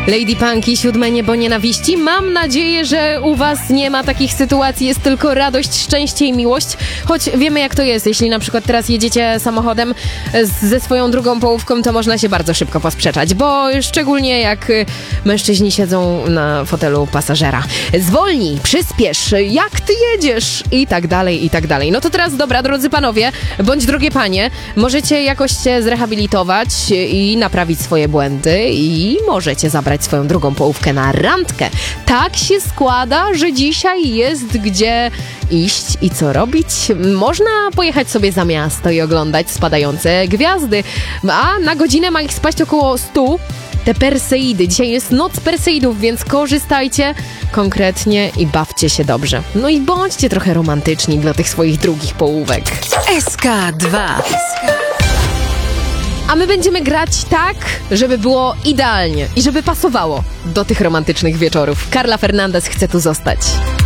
Lady Punky, Siódme niebo nienawiści. Mam nadzieję, że u was nie ma takich sytuacji, jest tylko radość, szczęście i miłość. Choć wiemy, jak to jest. Jeśli na przykład teraz jedziecie samochodem ze swoją drugą połówką, to można się bardzo szybko posprzeczać, bo szczególnie jak mężczyźni siedzą na fotelu pasażera. Zwolnij, przyspiesz, jak ty jedziesz i tak dalej, i tak dalej. No to teraz, dobra, drodzy panowie, bądź drogie panie, możecie jakoś się zrehabilitować i naprawić swoje błędy i możecie zabrać swoją drugą połówkę na randkę. Tak się składa, że dzisiaj jest gdzie iść i co robić. Można pojechać sobie za miasto i oglądać spadające gwiazdy, a na godzinę ma ich spaść około 100. Te Perseidy. Dzisiaj jest noc Perseidów, więc korzystajcie konkretnie i bawcie się dobrze. No i bądźcie trochę romantyczni dla tych swoich drugich połówek. SK2. A my będziemy grać tak, żeby było idealnie i żeby pasowało do tych romantycznych wieczorów. Carla Fernandez chce tu zostać.